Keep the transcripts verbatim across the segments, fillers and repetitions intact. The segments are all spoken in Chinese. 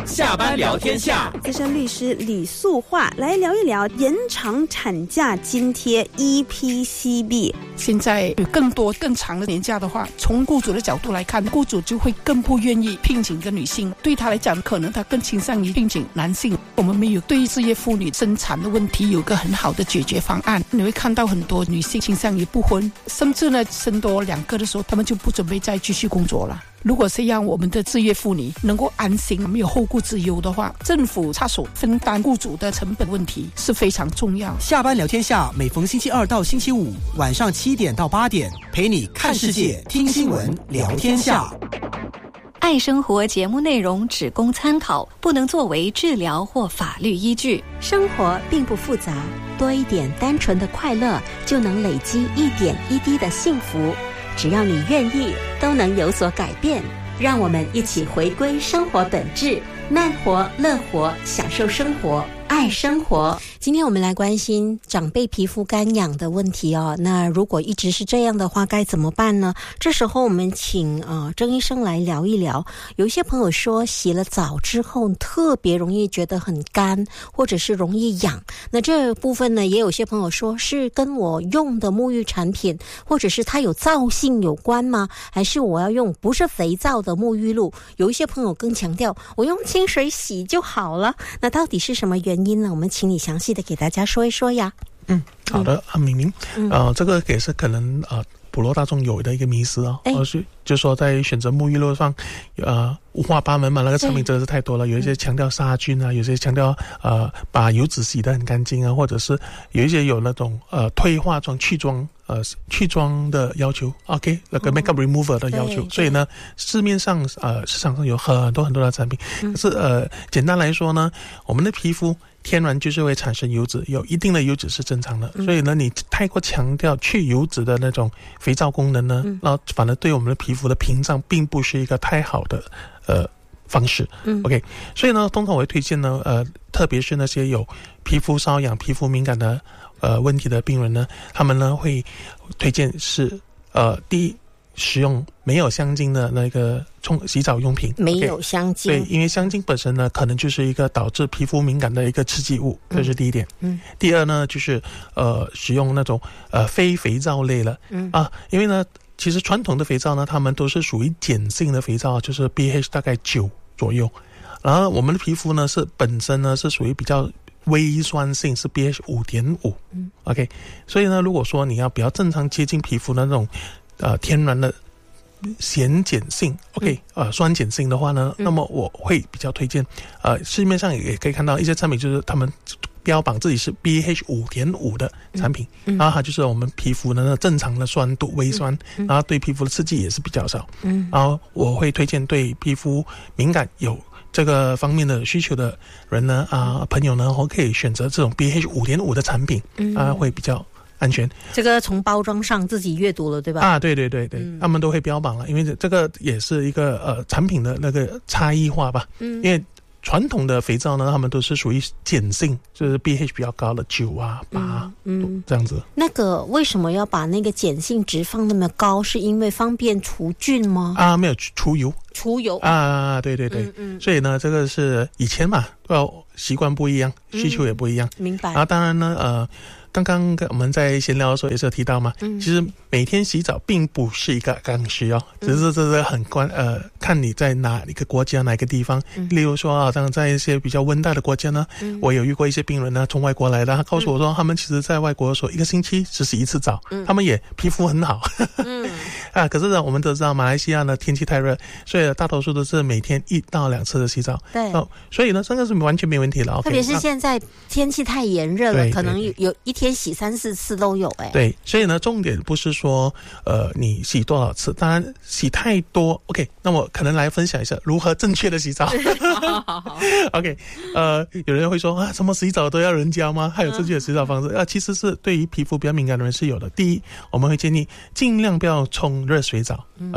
下班聊天下， 资深律师李素桦来聊一聊延长产假津贴 E P C B。 现在有更多更长的年假的话，从雇主的角度来看，雇主就会更不愿意聘请一个女性，对他来讲可能他更倾向于聘请男性。我们没有对事业妇女生产的问题有个很好的解决方案，你会看到很多女性倾向于不婚，甚至呢生多两个的时候他们就不准备再继续工作了。如果是让我们的事业妇女能够安心没有后顾之忧的话，政府插手分担雇主的成本问题是非常重要。 下班聊天下每逢星期二到星期五晚上七点到八点，陪你看世界听新闻聊天下。 爱生活节目内容只供参考，不能作为治疗或法律依据。 生活并不复杂，多一点单纯的快乐，就能累积一点一滴的幸福。只要你愿意，都能有所改变。让我们一起回归生活本质，慢活、乐活，享受生活，爱生活。 今天我们来关心长辈皮肤干痒的问题哦。那如果一直是这样的话，该怎么办呢？这时候我们请呃郑医生来聊一聊。有一些朋友说，洗了澡之后特别容易觉得很干，或者是容易痒。那这部分呢，也有些朋友说是跟我用的沐浴产品，或者是它有皂性有关吗？还是我要用不是肥皂的沐浴露？有一些朋友更强调，我用清水洗就好了。那到底是什么原因呢？我们请你详细的给大家说一说呀。 嗯，好的，啊，明明，嗯、呃，这个也是可能呃普罗大众有的一个迷思啊，而是就说在选择沐浴露上，呃，五花八门嘛，那个产品真的是太多了，有一些强调杀菌啊，有些强调呃把油脂洗得很干净啊，或者是有一些有那种呃退化妆、去妆。呃，去妆的要求 ，OK， 那个 makeup remover 的要求，所以呢，市面上呃市场上有很多很多的产品，可是呃，简单来说呢，我们的皮肤天然就是会产生油脂，有一定的油脂是正常的，所以呢，你太过强调去油脂的那种肥皂功能呢，那反而对我们的皮肤的屏障并不是一个太好的呃方式。嗯 ，OK， 所以呢，通常我会推荐呢，呃，特别是那些有皮肤瘙痒、皮肤敏感的。呃，问题的病人呢，他们呢会推荐是呃，第一，使用没有香精的那个冲洗澡用品， 没有香精， 对，因为香精本身呢，可能就是一个导致皮肤敏感的一个刺激物，这是第一点。嗯，第二呢，就是呃，使用那种呃非肥皂类了，嗯啊，因为呢，其实传统的肥皂呢，它们都是属于碱性的肥皂，就是 pH 大概九左右，然后我们的皮肤呢是本身呢是属于比较。微酸性是 pH 五点五， 嗯 ，OK， 所以呢，如果说你要比较正常接近皮肤的那种呃天然的咸碱性 ，OK， 呃酸碱性的话呢，嗯、那么我会比较推荐，呃市面上也可以看到一些产品，就是他们标榜自己是 pH 五点五 的产品，嗯、然后它就是我们皮肤的那正常的酸度微酸，嗯、然后对皮肤的刺激也是比较少，嗯，然后我会推荐对皮肤敏感有。这个方面的需求的人呢，啊、呃，朋友呢，我可以选择这种 pH 五点五 的产品，嗯、啊，会比较安全。 这个从包装上自己阅读了，对吧？ 啊，对对对对，嗯、他们都会标榜了，因为这个也是一个呃产品的那个差异化吧。嗯，因为传统的肥皂呢，他们都是属于碱性，就是 pH 比较高的九啊、八啊，嗯，这样子。 那个为什么要把那个碱性值放那么高？是因为方便除菌吗？ 啊，没有除油。 除油啊，对对对，嗯嗯，所以呢，这个是以前嘛，呃，习惯不一样，需求也不一样， 嗯、明白。 然后当然呢，呃，刚刚我们在闲聊的时候也是有提到嘛，嗯，其实每天洗澡并不是一个刚需哦，只是这是很关呃，看你在哪一个国家哪一个地方，嗯、例如说啊，像在一些比较温带的国家呢，嗯、我有遇过一些病人呢，从外国来的，他告诉我说，嗯、他们其实在外国的时候一个星期只洗一次澡，嗯、他们也皮肤很好，嗯啊，可是呢，我们都知道马来西亚呢天气太热，所以大多数都是每天一到两次的洗澡。 对， 哦，所以呢，这个是完全没问题了。 特别是现在天气太炎热了， 啊、 可能有有一天洗三四次都有哎。 对，所以呢，重点不是说呃你洗多少次，当然洗太多 ，OK， 那我可能来分享一下如何正确的洗澡。 好好好 OK， 呃，有人会说啊，什么洗澡都要人教吗？还有正确的洗澡方式、嗯、啊，其实是对于皮肤比较敏感的人是有的。第一，我们会建议尽量不要冲热水澡、嗯、，OK。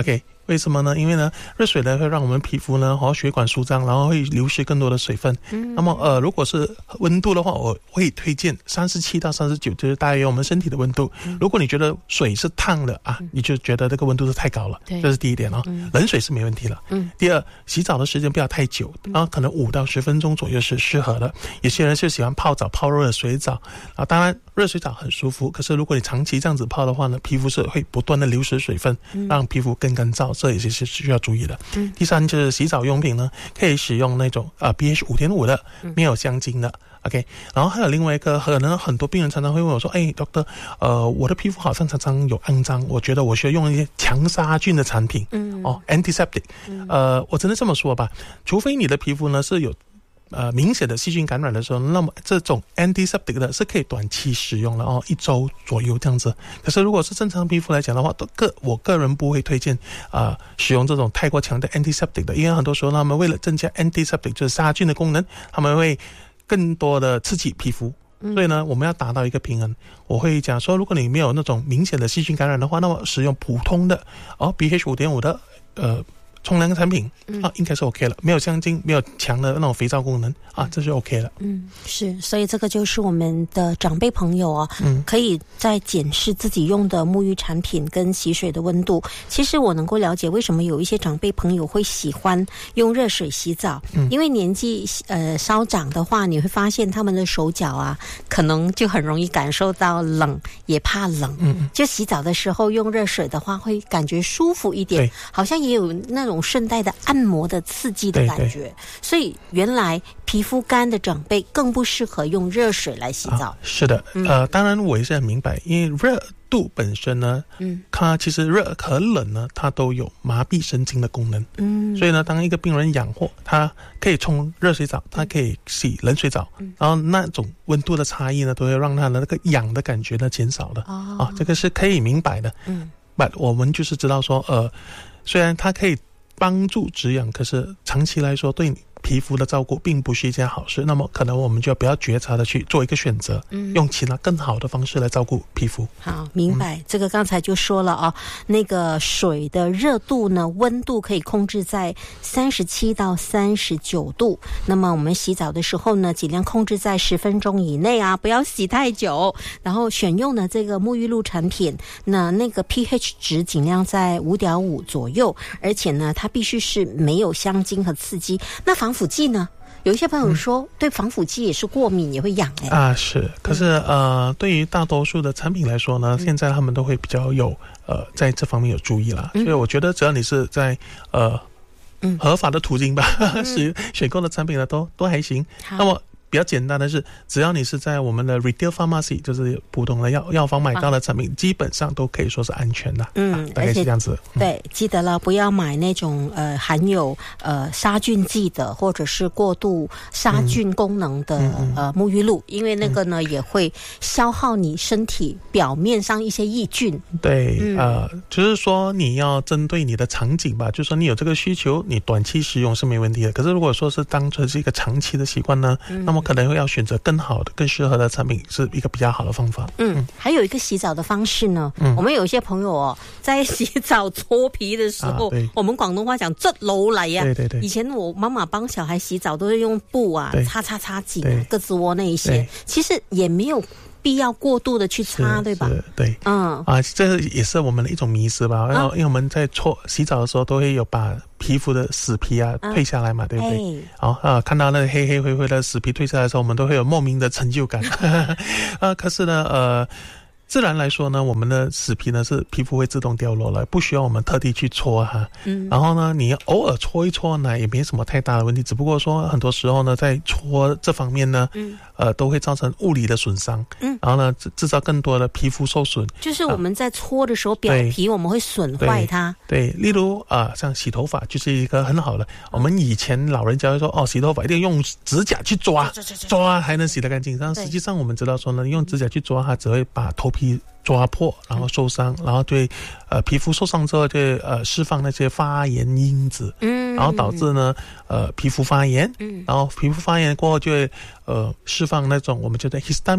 为什么呢？因为呢，热水呢会让我们皮肤呢和血管舒张，然后会流失更多的水分。嗯，那么呃，如果是温度的话，我会推荐三十七到三十九，就是大约我们身体的温度。嗯、如果你觉得水是烫的啊，嗯、你就觉得这个温度是太高了，这是第一点哦。嗯、冷水是没问题了。嗯，第二，洗澡的时间不要太久，然后可能五到十分钟左右是适合的。有些人就喜欢泡澡，泡热水澡啊，当然热水澡很舒服，可是如果你长期这样子泡的话呢，皮肤是会不断的流失水分，嗯、让皮肤更干燥。这也是需要注意的。嗯，第三就是洗澡用品呢，可以使用那种呃 pH 五点五 的，没有香精的。OK， 然后还有另外一个，可能很多病人常常会问我说：“哎 ，Doctor， 呃，我的皮肤好像常常有肮脏，我觉得我需要用一些强杀菌的产品，嗯，哦 ，antiseptic，嗯、呃，我只能这么说吧，除非你的皮肤呢是有。”呃，明显的细菌感染的时候，那么这种 antiseptic 的是可以短期使用了哦，一周左右这样子。可是如果是正常皮肤来讲的话，个我个人不会推荐啊、呃、使用这种太过强的 antiseptic 的，因为很多时候他们为了增加 antiseptic 就是杀菌的功能，他们会更多的刺激皮肤。所以呢，我们要达到一个平衡。我会讲说，如果你没有那种明显的细菌感染的话，那么使用普通的哦 pH 五点五 的呃。冲凉产品啊，应该是 OK 了，没有香精，没有强的那种肥皂功能啊，这是 OK 了。 嗯，是，所以这个就是我们的长辈朋友啊，嗯，可以在检视自己用的沐浴产品跟洗水的温度。其实我能够了解为什么有一些长辈朋友会喜欢用热水洗澡，嗯，因为年纪呃稍长的话，你会发现他们的手脚啊，可能就很容易感受到冷，也怕冷，嗯，就洗澡的时候用热水的话，会感觉舒服一点，好像也有那种顺带的按摩的刺激的感觉，对对，所以原来皮肤干的长辈更不适合用热水来洗澡。啊、 是的，嗯、呃，当然我也是很明白，因为热度本身呢，嗯，它其实热和冷呢，它都有麻痹神经的功能，嗯，所以呢，当一个病人养活，他可以冲热水澡，他可以洗冷水澡，嗯、然后那种温度的差异呢，都会让他的那个痒的感觉呢减少的，哦、啊，这个是可以明白的，嗯，但我们就是知道说，呃，虽然它可以帮助止痒，可是长期来说对你皮肤的照顾并不是一件好事，那么可能我们就不要觉察的去做一个选择，嗯，用其他更好的方式来照顾皮肤。 好，明白。嗯、这个刚才就说了啊，那个水的热度呢，温度可以控制在三十七到三十九度。那么我们洗澡的时候呢，尽量控制在十分钟以内啊，不要洗太久。然后选用的这个沐浴露产品，那那个 pH 值尽量在 五点五 左右，而且呢，它必须是没有香精和刺激。那防腐剂呢？有一些朋友说、嗯、对防腐剂也是过敏，也会痒哎、欸。 啊，是。可是、嗯、呃，对于大多数的产品来说呢，嗯、现在他们都会比较有呃，在这方面有注意啦。嗯、所以我觉得只要你是在呃，嗯，合法的途径吧，是、嗯、选购的产品呢，都都还行。那么比较简单的是，只要你是在我们的 retail pharmacy， 就是普通的药药房买到的产品、啊，基本上都可以说是安全的。嗯，啊、大概是这样子。 嗯、对，记得了，不要买那种呃含有呃杀菌剂的，或者是过度杀菌功能的、嗯、呃沐浴露，因为那个呢、嗯、也会消耗你身体表面上一些抑菌。 对，嗯、呃，就是说你要针对你的场景吧，就是说你有这个需求，你短期使用是没问题的。可是如果说是当成是一个长期的习惯呢，嗯、那么可能会要选择更好的、更适合的产品，是一个比较好的方法。 嗯，嗯还有一个洗澡的方式呢，嗯、我们有一些朋友哦，在洗澡搓皮的时候，啊、我们广东话讲捽老泥啊。 对对对。 以前我妈妈帮小孩洗澡都是用布啊，擦擦擦紧啊，胳肢窝那一些，其实也没有必要过度的去擦，对吧？ 对，嗯啊，这也是我们的一种迷思吧。然后、啊，因为我们在搓洗澡的时候，都会有把皮肤的死皮啊退下来嘛，啊、对不对？好啊，看到那个黑黑灰灰的死皮退下来的时候，我们都会有莫名的成就感。啊，可是呢，呃。自然来说呢，我们的死皮呢是皮肤会自动掉落了，不需要我们特地去搓哈。嗯，然后呢，你偶尔搓一搓呢，也没什么太大的问题。只不过说，很多时候呢，在搓这方面呢，嗯，呃，都会造成物理的损伤。嗯，然后呢，制造更多的皮肤受损。 就是我们在搓的时候，啊、表皮我们会损坏它。 对，对例如啊、呃，像洗头发就是一个很好的。我们以前老人家会说，哦，洗头发一定要用指甲去抓，抓才能洗得干净。但实际上我们知道说呢，用指甲去抓，它只会把头皮抓破，然后受伤，然后对呃皮肤受伤之后就呃释放那些发炎因子，嗯，然后导致呢呃皮肤发炎，嗯，然后皮肤发炎过后就会呃释放那种我们叫做 histamine。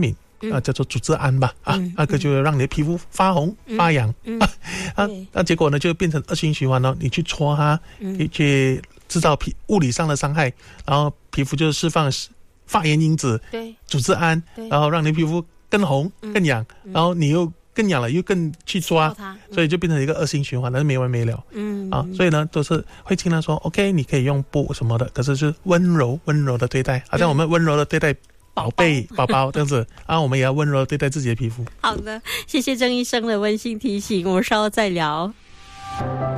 啊，叫做组织胺吧，啊，那个就会让你的皮肤发红、发痒，啊，啊，那结果呢就变成恶性循环了。你去戳它，去制造皮物理上的伤害，然后皮肤就释放发炎因子、组织胺，然后让你皮肤更红、更痒，然后你又更痒了，又更去抓，所以就变成一个恶性循环，但是没完没了。嗯啊，所以呢，都是会尽量说 ，OK， 你可以用布什么的，可是是温柔温柔的对待，好像我们温柔的对待宝贝宝宝这样子啊，我们也要温柔的对待自己的皮肤。 好的，谢谢郑医生的温馨提醒，我们稍后再聊。